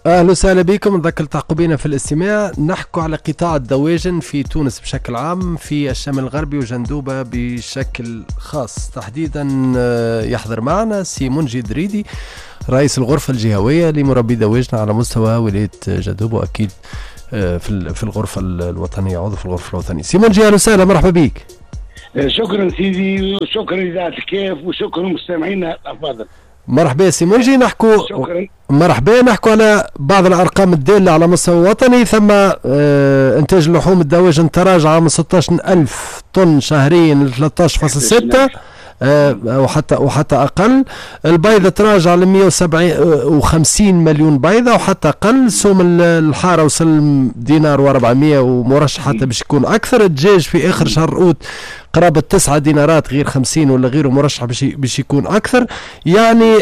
اهلا وسهلا بكم. نذكر تعقبينا في الاستماع. نحكوا على قطاع الدواجن في تونس بشكل عام، في الشمال الغربي وجندوبه بشكل خاص تحديدا. يحضر معنا سي منجي دريدي رئيس الغرفه الجهويه لمربي دواجن على مستوى ولايه جندوبه، واكيد في الغرفه الوطنيه، عضو في الغرفه الوطنيه. سي منجي اهلا وسهلا، مرحبا بك. شكرا سيدي، وشكرا اذاعه الكيف، وشكرا مستمعينا الافاضل. مرحبا سي منجي. نحكوا على بعض الارقام الداله على مستوى وطني. ثم انتاج لحوم الدواجن تراجع من 16,000 طن شهريا ل 13.6 وحتى اقل. البيضه تراجع ل 157 مليون بيضه وحتى اقل. سوم الحاره وصل دينار و400 ومرشح حتى باش يكون اكثر. الدجاج في اخر شهر اوت قرابه 9 دينارات غير 50 ولا غيره، مرشح باش يكون اكثر. يعني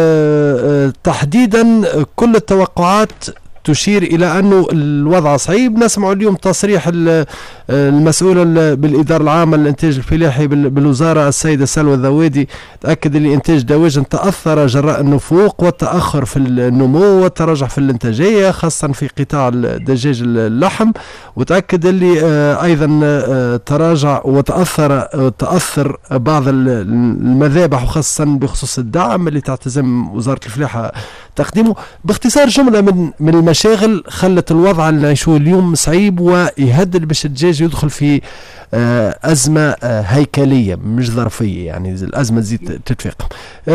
تحديدا كل التوقعات تشير إلى أنه الوضع صعيب. نسمع اليوم تصريح المسؤولة بالإدارة العامة للإنتاج الفلاحي بالوزارة السيدة سلوى الذوادي، تأكد أن إنتاج دواجن تأثر جراء النفوق والتأخر في النمو والتراجع في الإنتاجية خاصة في قطاع دجاج اللحم، وتأكد اللي أيضا تراجع تأثر بعض المذابح وخاصة بخصوص الدعم اللي تعتزم وزارة الفلاحة تقديمه. باختصار جملة من المشاغل خلت الوضع اللي نعيشوه اليوم صعيب ويهدد باش الدجاج يدخل في أزمة هيكلية مش ظرفية، يعني الأزمة تزيد تتفاقم.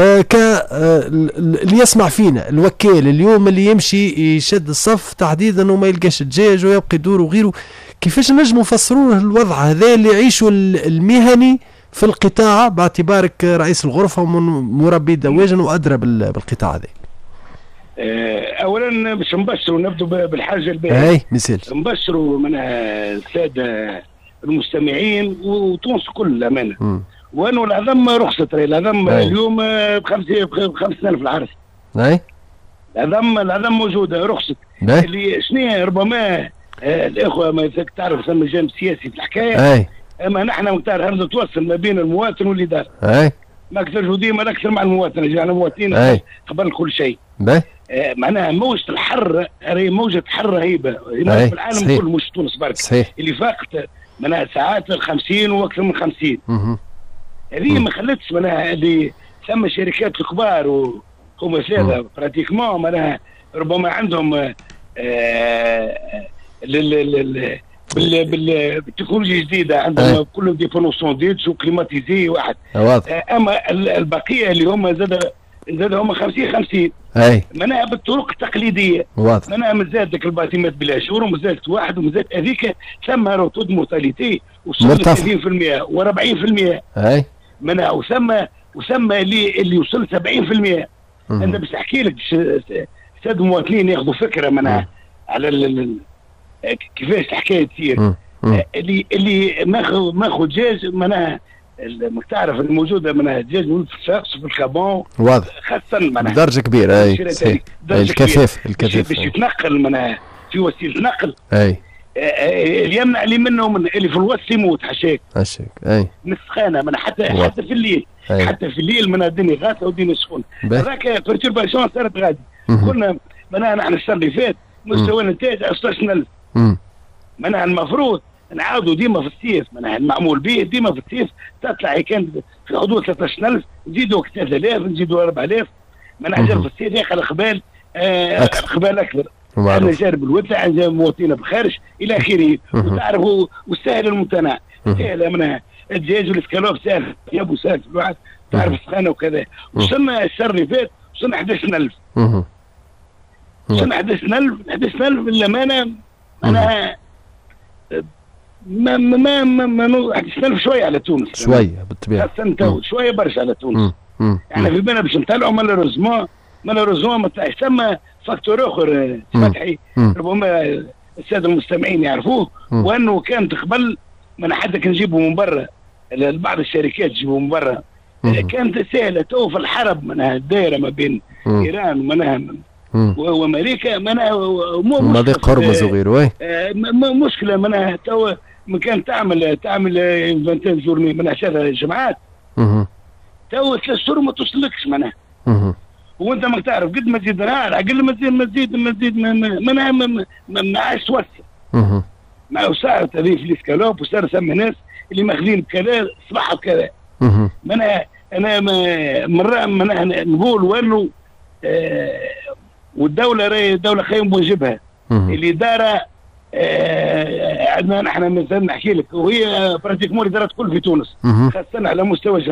اللي يسمع فينا الوكيل اليوم اللي يمشي يشد الصف تحديدا وما يلقاش الدجاج ويبقى يدور وغيره، كيفاش نجم نفسروا الوضع هذا اللي يعيشه المهني في القطاع باعتبارك رئيس الغرفة ومربي دواجن وأدرى بالقطاع هذا؟ اولا باش نبشروا نبدو بالحاجه الباهيه. اي مثال نبشروا من الساده المستمعين وتونس كل امانه، وانه العظم رخصت. العظم اليوم ب 50,000 العرس. اي العظم موجوده رخصت. اللي شنو ربما الاخوه ما تعرف ثم جانب سياسي في الحكايه. اي اما نحن همزه توصل ما بين المواطن والاداره. اي ما اكثرش ديما اكثر مع المواطن، جعل المواطنين قبل كل شيء. معناها موجة الحر هي موجة حر رهيبة في العالم كله، مش تونس برك. اللي فاقت معناها ساعات 50 واكثر من 50. هذه ما خلتش معناها اللي ثم الشركات الكبار وهم ساده براتيكمون معناها ربما عندهم بالتكنولوجيا الجديده، عندهم كلهم دي بونوسون ديتش وكليماتيزي واحد. اما البقيه اللي هم زاد هم 50 معناها بالطرق التقليديه. معناها مازال ذاك الباطيمات بلا شهور ومازال واحد ومازال هذيك ثم روتود مورتاليتي وصل 30% و40%. معناها وثم اللي وصل 70%. انا باش احكي لك الساده المواطنين ياخذوا فكره معناها على كيفاش الحكايه تصير. اللي ماخذ دجاج معناها تعرف الموجوده معناها دجاج في الكابون واضح خاصه معناها بدرجه كبيره. الكثافه باش يتنقل معناها في وسيله نقل. اللي يمنع اللي منه ومن اللي في الوسط يموت حشاك نسخانه من حتى في الليل. حتى في الليل من الدنيا غاثه والدنيا سخونه. هذاك بيرتورباسيون صارت غادي. قلنا معناها نحن السنه اللي فات مستوى الانتاج 16,000. معناها المفروض نعاودوا ديما في الصيف، معناها المعمول به ديما في الصيف تطلع كان في حدود 13,000، نزيدوا 3,000 نزيدوا 4,000. معناها جاب في الصيف ياخذ قبال اكثر. عندنا جانب الودع، عندنا مواطنين بالخارج الى اخره. وتعرفوا والسهل الممتنع. سهل معناها الدجاج والاسكالوب سهل يابو سهل في الواحد، تعرف السخانه وكذا. وصلنا الشهر اللي فات وصلنا 11,000. وصلنا 11,000 للامانه. معناها ما 11,000 شويه على تونس، شويه بالطبيعه شويه برشا على تونس. احنا في بالنا باش نطلعوا مالوريزمون ما طلعش. ثم فاكتور اخر فتحي ربما الساده المستمعين يعرفوه، وانه كانت قبل ما حتى كنجيبوا من برا، بعض الشركات تجيبوا من برا كانت سهله. تو في الحرب معناها الدائره ما بين ايران ومعناها وامريكا معناها مضيق هرمز وغيره. مشكله معناها تو ما كان تعمل 21 جورني معناها 3 جماعات. تو 3 شهور ما توصلكش معناها. وانت ما تعرف قد ما تزيد نهار اقل ما تزيد ما عادش توسع. ما صارت هذه في الاسكالوب وصار ثم ناس اللي ماخذين بكذا صباح بكذا. انا مرة نقول وانه والدولة راهي الدولة خيم بواجبها. الإدارة عندنا نحن مثلا نحكي لك وهي براتيكمون الإدارات كل في تونس خاصة على مستوى